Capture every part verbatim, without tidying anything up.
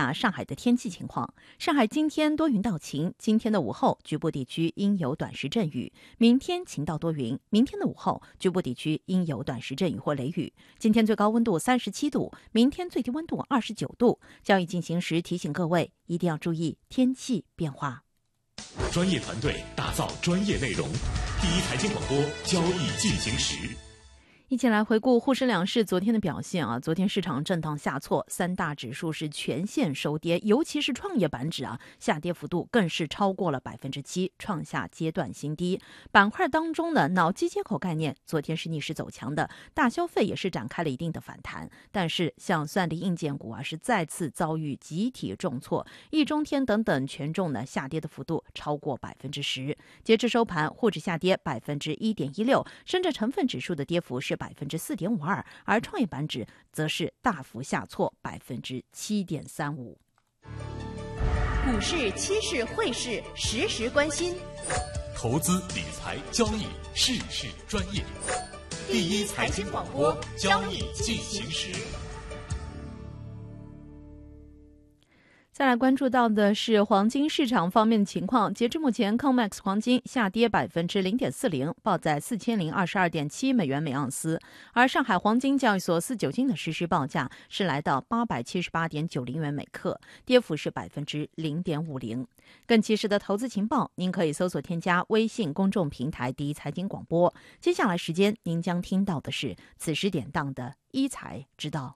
下上海的天气情况。上海今天多云到晴，今天的午后局部地区应有短时阵雨，明天晴到多云，明天的午后局部地区应有短时阵雨或雷雨。今天最高温度三十七度，明天最低温度二十九度。交易进行时提醒各位一定要注意天气变化。 专业团队打造专业内容，第一财经广播交易进行时。 一起来回顾沪深两市昨天的表现啊！昨天市场震荡下挫，三大指数是全线收跌，尤其是创业板指啊，下跌幅度更是超过了百分之七，创下阶段新低。板块当中呢，脑机接口概念昨天是逆势走强的，大消费也是展开了一定的反弹，但是像算力硬件股啊，是再次遭遇集体重挫，易中天等等权重呢下跌的幅度超过百分之十。截至收盘，沪指下跌百分之一点一六，深圳成分指数的跌幅是百分之四点五二，而创业板指则是大幅下挫百分之七点三五。 股市、期市、汇市，时时关心。 投资理财交易，事事专业。第一财经广播，交易进行时。 再来关注到的是黄金市场方面的情况。截至目前 C O M E X 黄金下跌百分之零点四零，报在四千零二十二点七美元每盎司。而上海黄金交易所四九金的实时报价是来到八百七十八点九零元每克，跌幅是百分之零点五零。更及时的投资情报，您可以搜索添加微信公众平台第一财经广播。接下来时间，您将听到的是此时典当的一财知道。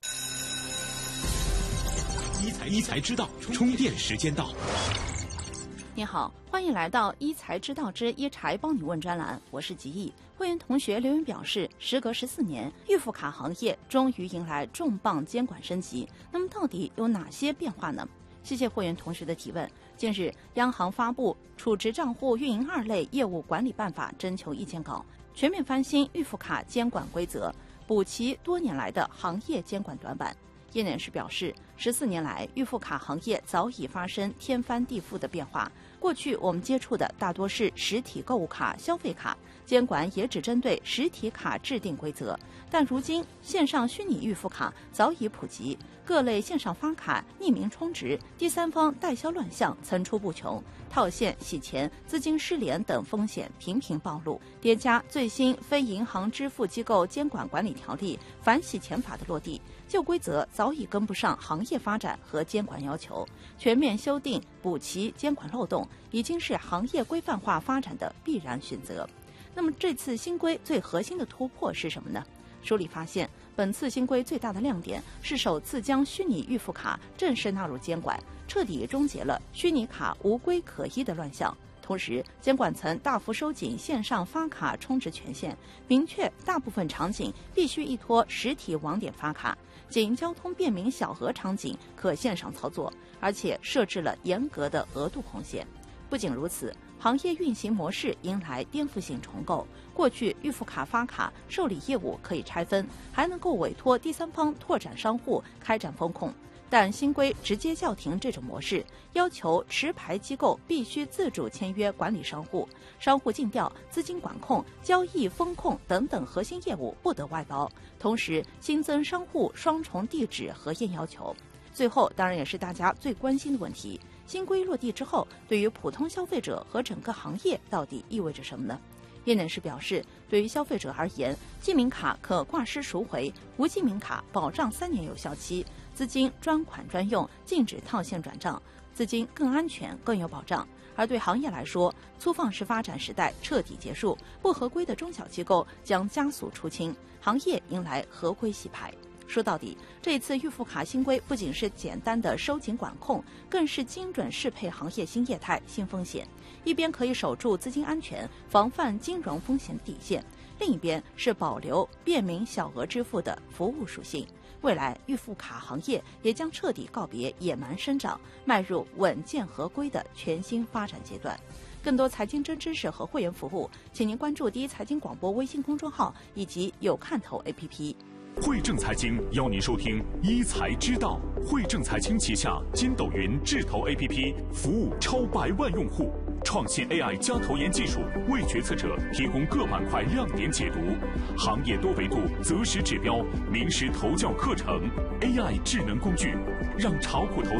一财一财知道，充电时间到。 你好，欢迎来到一财知道之一财帮你问专栏，我是吉毅。会员同学留言表示，时隔十四年，预付卡行业终于迎来重磅监管升级，那么到底有哪些变化呢？谢谢会员同学的提问。近日，央行发布《储值账户运营二类业务管理办法》征求意见稿，全面翻新预付卡监管规则，补齐多年来的行业监管短板。业内人士表示，十四年来，预付卡行业早已发生天翻地覆的变化。过去我们接触的大多是实体购物卡、消费卡，监管也只针对实体卡制定规则。但如今，线上虚拟预付卡早已普及，各类线上发卡、匿名充值、第三方代销乱象层出不穷，套现、洗钱、资金失联等风险频频暴露。叠加最新非银行支付机构监管管理条例反洗钱法的落地，旧规则早已跟不上行业发展和监管要求，全面修订补齐监管漏洞已经是行业规范化发展的必然选择。那么这次新规最核心的突破是什么呢？梳理发现，本次新规最大的亮点是首次将虚拟预付卡正式纳入监管，彻底终结了虚拟卡无规可依的乱象。同时，监管层大幅收紧线上发卡充值权限，明确大部分场景必须依托实体网点发卡，仅交通便民小额场景可线上操作，而且设置了严格的额度红线。不仅如此，行业运行模式迎来颠覆性重构。过去预付卡发卡受理业务可以拆分，还能够委托第三方拓展商户开展风控，但新规直接叫停这种模式，要求持牌机构必须自主签约管理商户，商户尽调、资金管控、交易风控等等核心业务不得外包，同时新增商户双重地址核验要求。最后当然也是大家最关心的问题，新规落地之后，对于普通消费者和整个行业到底意味着什么呢？业内人士表示，对于消费者而言，记名卡可挂失赎回，无记名卡保障三年有效期，资金专款专用，禁止套现转账，资金更安全更有保障。而对行业来说，粗放式发展时代彻底结束，不合规的中小机构将加速出清，行业迎来合规洗牌。说到底，这一次预付卡新规不仅是简单的收紧管控，更是精准适配行业新业态、新风险。一边可以守住资金安全，防范金融风险底线，另一边是保留便民小额支付的服务属性。未来预付卡行业也将彻底告别野蛮生长，迈入稳健合规的全新发展阶段。更多财经真知识和会员服务，请您关注第一财经广播微信公众号以及有看头 A P P。 汇正财经邀您收听一财知道。汇正财经旗下筋斗云智投 A P P 服务超百万用户，创新 A I 加投研技术为决策者提供各板块亮点解读，行业多维度择时指标，名师投教课程 ，A I 智能工具，让炒股投